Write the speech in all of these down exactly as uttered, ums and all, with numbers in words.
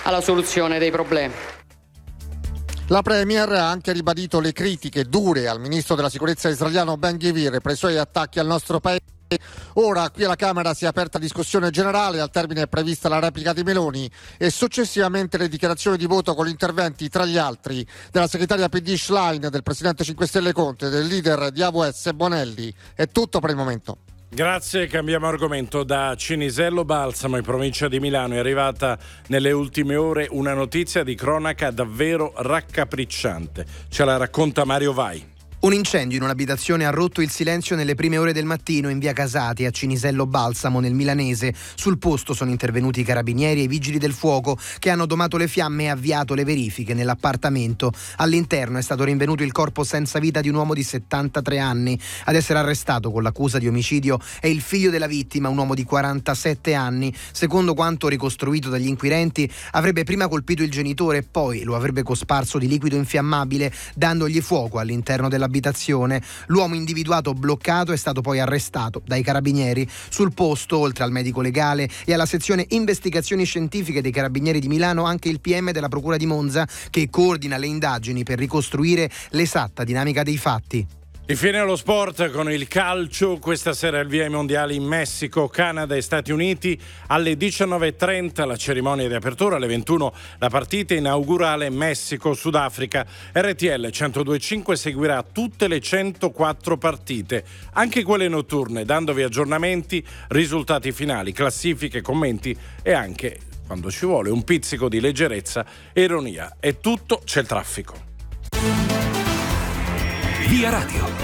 alla soluzione dei problemi. La Premier ha anche ribadito le critiche dure al ministro della sicurezza israeliano Ben-Gvir per i suoi attacchi al nostro paese. Ora qui alla Camera si è aperta discussione generale, al termine è prevista la replica di Meloni e successivamente le dichiarazioni di voto con gli interventi, tra gli altri, della segretaria P D Schlein, del presidente cinque Stelle Conte, del leader di A V S Bonelli. È tutto per il momento. Grazie, cambiamo argomento. Da Cinisello Balsamo in provincia di Milano è arrivata nelle ultime ore una notizia di cronaca davvero raccapricciante. Ce la racconta Mario Vai. Un incendio in un'abitazione ha rotto il silenzio nelle prime ore del mattino in via Casati a Cinisello Balsamo nel milanese. Sul posto sono intervenuti i carabinieri e i vigili del fuoco che hanno domato le fiamme e avviato le verifiche nell'appartamento. All'interno è stato rinvenuto il corpo senza vita di un uomo di settantatré anni. Ad essere arrestato con l'accusa di omicidio è il figlio della vittima, un uomo di quarantasette anni. Secondo quanto ricostruito dagli inquirenti, avrebbe prima colpito il genitore e poi lo avrebbe cosparso di liquido infiammabile dandogli fuoco all'interno dell'abitazione. L'uomo individuato bloccato è stato poi arrestato dai carabinieri. Sul posto, oltre al medico legale e alla sezione investigazioni scientifiche dei carabinieri di Milano, anche il P M della Procura di Monza che coordina le indagini per ricostruire l'esatta dinamica dei fatti. Infine lo sport con il calcio. Questa sera il via ai mondiali in Messico, Canada e Stati Uniti. Alle diciannove e trenta la cerimonia di apertura, alle ventuno la partita inaugurale Messico-Sudafrica. R T L centodue e cinque seguirà tutte le centoquattro partite, anche quelle notturne, dandovi aggiornamenti, risultati finali, classifiche, commenti e anche, quando ci vuole, un pizzico di leggerezza e ironia. È tutto, c'è il traffico. Via Radio.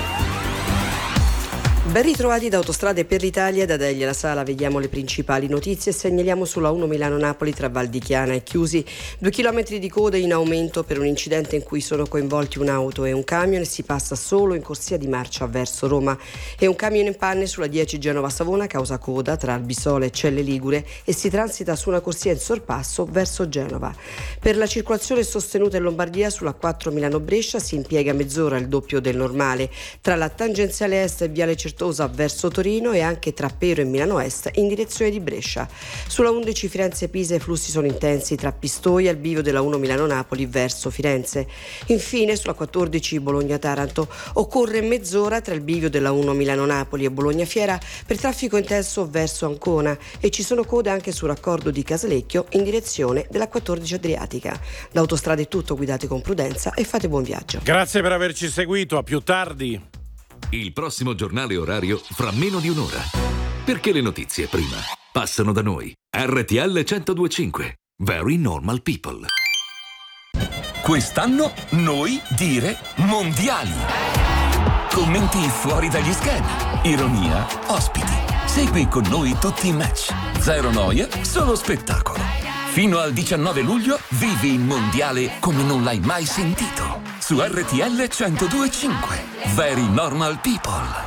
Ben ritrovati da Autostrade per l'Italia, da Delia La Sala vediamo le principali notizie e segnaliamo sulla uno Milano-Napoli tra Val di Chiana e Chiusi due chilometri di coda in aumento per un incidente in cui sono coinvolti un'auto e un camion e si passa solo in corsia di marcia verso Roma e un camion in panne sulla dieci Genova-Savona causa coda tra Albisole e Celle Ligure e si transita su una corsia in sorpasso verso Genova. Per la circolazione sostenuta in Lombardia sulla quattro Milano-Brescia si impiega mezz'ora, il doppio del normale, tra la tangenziale est e Viale Certosa verso Torino e anche tra Pero e Milano Est in direzione di Brescia. Sulla undici Firenze-Pisa i flussi sono intensi tra Pistoia e il bivio della uno Milano-Napoli verso Firenze. Infine sulla quattordici Bologna-Taranto occorre mezz'ora tra il bivio della uno Milano-Napoli e Bologna-Fiera per traffico intenso verso Ancona e ci sono code anche sul raccordo di Casalecchio in direzione della quattordici Adriatica. Da Autostrade è tutto, guidate con prudenza e fate buon viaggio. Grazie per averci seguito, a più tardi. Il prossimo giornale orario fra meno di un'ora. Perché le notizie prima passano da noi. R T L centodue e cinque. Very Normal People. Quest'anno noi dire mondiali. Commenti fuori dagli schemi. Ironia, ospiti. Segui con noi tutti i match. Zero noia, solo spettacolo. Fino al diciannove luglio vivi il mondiale come non l'hai mai sentito. Su R T L centodue e cinque. Very Normal People.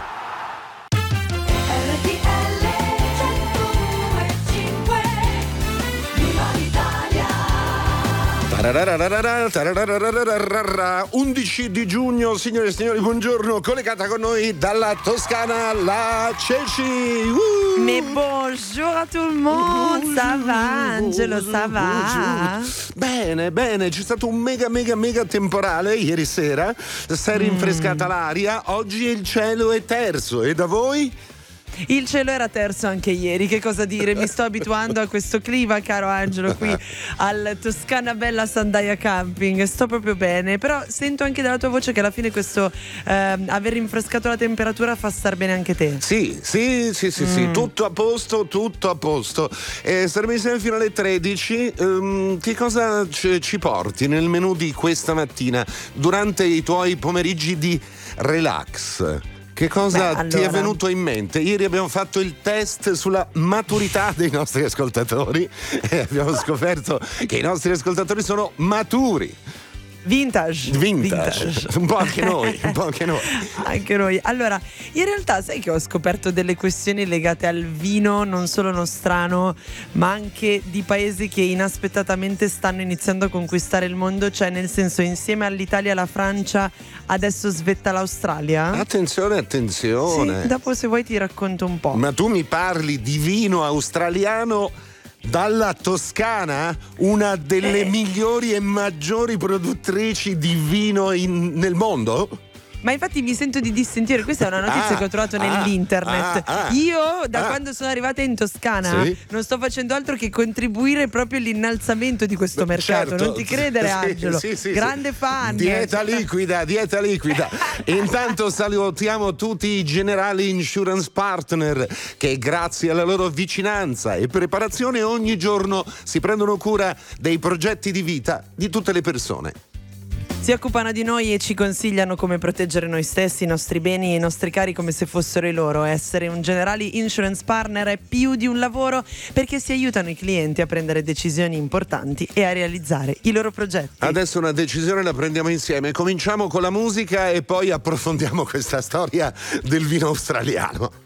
undici di giugno, signore e signori, buongiorno. Collegata con noi dalla Toscana la Ceci. Uh! Mais bonjour à tout le monde, ça va Angelo, ça va? Bene, bene, c'è stato un mega mega mega temporale ieri sera, si è rinfrescata mm. l'aria, oggi il cielo è terzo e da voi? Il cielo era terzo anche ieri, che cosa dire? Mi sto abituando a questo clima, caro Angelo, qui al Toscana Bella Sandaia Camping. Sto proprio bene, però sento anche dalla tua voce che alla fine questo eh, aver rinfrescato la temperatura fa star bene anche te. Sì, sì, sì, sì, mm. sì, tutto a posto, tutto a posto. Eh, saremo insieme fino alle tredici. Um, che cosa c- ci porti nel menù di questa mattina durante i tuoi pomeriggi di relax? Che cosa Beh, allora... ti è venuto in mente? Ieri abbiamo fatto il test sulla maturità dei nostri ascoltatori e abbiamo scoperto che i nostri ascoltatori sono maturi. Vintage. Vintage. Vintage. Un po' anche noi, un po' anche noi. Anche noi. Allora, in realtà sai che ho scoperto delle questioni legate al vino, non solo nostrano, ma anche di paesi che inaspettatamente stanno iniziando a conquistare il mondo, cioè nel senso insieme all'Italia e alla Francia adesso svetta l'Australia. Attenzione, attenzione. Sì, dopo se vuoi ti racconto un po'. Ma tu mi parli di vino australiano dalla Toscana, una delle Eh. migliori e maggiori produttrici di vino in- nel mondo? Ma infatti mi sento di dissentire, questa è una notizia Ah, che ho trovato ah, nell'internet. ah, ah, Io da ah. quando sono arrivata in Toscana Sì. non sto facendo altro che contribuire proprio all'innalzamento di questo mercato. Certo. Non ti credere, Sì, Angelo. sì, sì, Grande sì. fan. Dieta liquida, dieta liquida. Intanto salutiamo tutti i Generali Insurance Partner che grazie alla loro vicinanza e preparazione ogni giorno si prendono cura dei progetti di vita di tutte le persone. Si occupano di noi e ci consigliano come proteggere noi stessi, i nostri beni e i nostri cari come se fossero i loro. Essere un Generali Insurance Partner è più di un lavoro, perché si aiutano i clienti a prendere decisioni importanti e a realizzare i loro progetti. Adesso una decisione la prendiamo insieme. Cominciamo con la musica e poi approfondiamo questa storia del vino australiano.